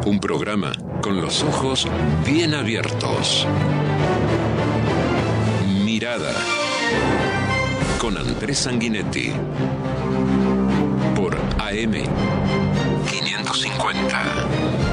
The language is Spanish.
Un programa con los ojos bien abiertos. Mirada. Con Andrés Sanguinetti. Por AM 550.